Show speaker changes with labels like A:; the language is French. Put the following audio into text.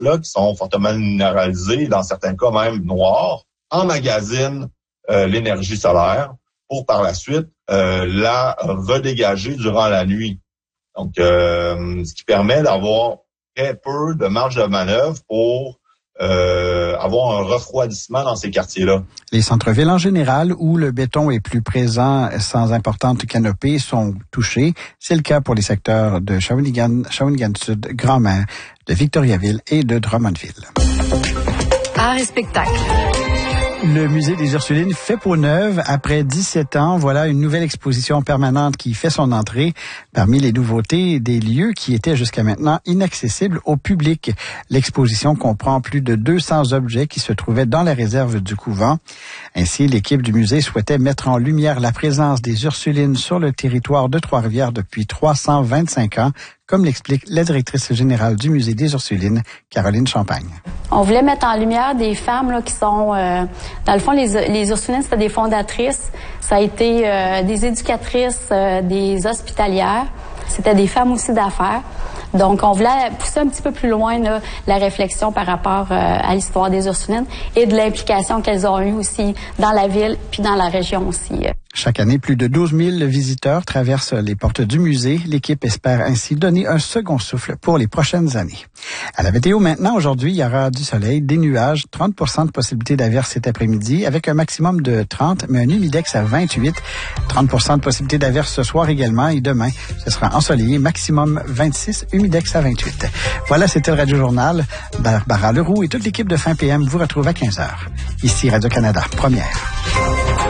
A: là, qui sont fortement minéralisés, dans certains cas même noirs, emmagasinent l'énergie solaire pour par la suite la redégager durant la nuit. Donc, ce qui permet d'avoir très peu de marge de manœuvre pour avoir un refroidissement dans ces quartiers-là.
B: Les centres-villes en général, où le béton est plus présent sans importante canopée, sont touchés. C'est le cas pour les secteurs de Shawinigan-Sud, Grand-Mère, de Victoriaville et de Drummondville.
C: Art et spectacle.
B: Le musée des Ursulines fait peau neuve. Après 17 ans, voilà une nouvelle exposition permanente qui fait son entrée. Parmi les nouveautés, des lieux qui étaient jusqu'à maintenant inaccessibles au public. L'exposition comprend plus de 200 objets qui se trouvaient dans la réserve du couvent. Ainsi, l'équipe du musée souhaitait mettre en lumière la présence des Ursulines sur le territoire de Trois-Rivières depuis 325 ans, comme l'explique la directrice générale du musée des Ursulines, Caroline Champagne.
D: On voulait mettre en lumière des femmes là, qui sont, dans le fond, les Ursulines, c'était des fondatrices. Ça a été des éducatrices, des hospitalières. C'était des femmes aussi d'affaires. Donc, on voulait pousser un petit peu plus loin là, la réflexion par rapport à l'histoire des Ursulines et de l'implication qu'elles ont eue aussi dans la ville puis dans la région aussi.
B: Chaque année, plus de 12 000 visiteurs traversent les portes du musée. L'équipe espère ainsi donner un second souffle pour les prochaines années. À la météo maintenant, aujourd'hui, il y aura du soleil, des nuages, 30 % de possibilité d'averse cet après-midi avec un maximum de 30, mais un humidex à 28. 30 % de possibilité d'averse ce soir également et demain, ce sera ensoleillé, maximum 26, humidex à 28. Voilà, c'était le Radio Journal. Barbara Leroux et toute l'équipe de Fin PM vous retrouvent à 15h. Ici Radio-Canada, première.